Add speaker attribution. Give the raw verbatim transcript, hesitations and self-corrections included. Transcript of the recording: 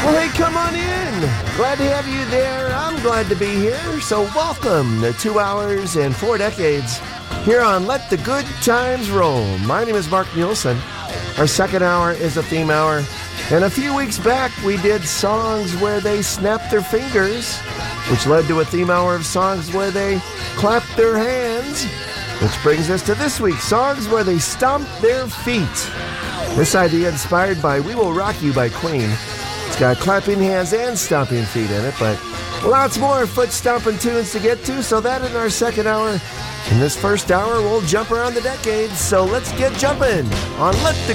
Speaker 1: Well, hey, come on in. Glad to have you there. I'm glad to be here. So welcome to two hours and four decades here on Let the Good Times Roll. My name is Mark Nielsen. Our second hour is a theme hour. And a few weeks back, we did songs where they snapped their fingers, which led to a theme hour of songs where they clapped their hands, which brings us to this week, songs where they stomp their feet. This idea inspired by We Will Rock You by Queen. It's got clapping hands and stomping feet in it, but lots more foot-stomping tunes to get to, so that in our second hour. In this first hour, we'll jump around the decades, so let's get jumping on Let the